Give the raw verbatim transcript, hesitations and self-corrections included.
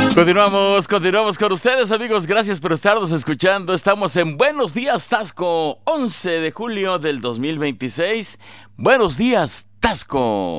Continuamos, continuamos con ustedes, amigos. Gracias por estarnos escuchando. Estamos en Buenos Días, Tasco, once de julio del dos mil veintiséis. Buenos días, Tasco.